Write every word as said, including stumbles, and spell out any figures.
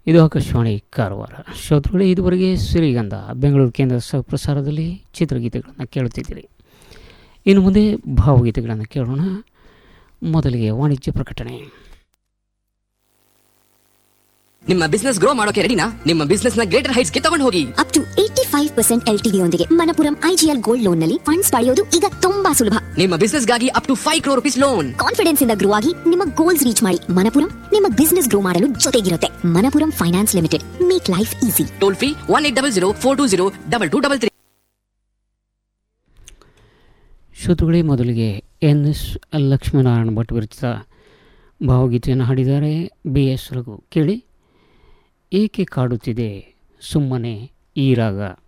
ಇದು ಆಕಾಶವಾಣಿ ಕಾರವಾರ. ಶ್ರೋತೃಗಳೇ, ಇದುವರೆಗೆ ಸಿರಿಗಂಧ ಬೆಂಗಳೂರು ಕೇಂದ್ರ ಸಹ ಪ್ರಸಾರದಲ್ಲಿ ಚಿತ್ರಗೀತೆಗಳನ್ನು ಕೇಳುತ್ತಿದ್ದೀರಿ. ಇನ್ನು ಮುಂದೆ ಭಾವಗೀತೆಗಳನ್ನು ಕೇಳೋಣ. ಮೊದಲಿಗೆ ವಾಣಿಜ್ಯ ಪ್ರಕಟಣೆ. ನಿಮ್ಮ ಬಿಸ್ನೆಸ್ ಗ್ರೋ ಮಾಡೋಕೆ ರೆಡಿನಾ? ನಿಮ್ಮ ಬಿಸ್ನೆಸ್ ನ ಗ್ರೇಟರ್ ಹೈಟ್ಸ್ ಗೆ ತಗೊಂಡು ಹೋಗಿ. Up to eighty five percent L T D ಯೊಂದಿಗೆ ಮಣಪುರಂ ಐಜಿಎಲ್ ಗೋಲ್ಡ್ ಲೋನ್ ನಲ್ಲಿ ಫಂಡ್ಸ್ ಪಡೆಯೋದು ಈಗ ತುಂಬಾ ಸುಲಭ. ನಿಮ್ಮ ಬಿಸ್ನೆಸ್ ಗಾಗಿ up to five crore rupees loan. Confidence ಇಂದ ಗ್ರೋ ಆಗಿ ನಿಮ್ಮ ಗೋಲ್ಸ್ ರೀಚ್ ಮಾಡಿ. ಮಣಪುರಂ ನಿಮ್ಮ ಬಿಸ್ನೆಸ್ ಗ್ರೋ ಮಾಡಲು ಜೊತೆಗಿರುತ್ತೆ. Manappuram finance limited, make life easy. Toll free one eight double zero four two zero double two double three. ಶ್ರೋತೃಗಳೇ, ಮೊದಲಿಗೆ N S Lakshminarayana Bhat ವಿರಚಿತ ಭಾವಗೀತೆಯನ್ನು ಹಾಡಿದ್ದಾರೆ B S Raghu. ಕೇಳಿ. ಏಕೆ ಕಾಡುತ್ತಿದೆ ಸುಮ್ಮನೆ ಈ ರಾಗ.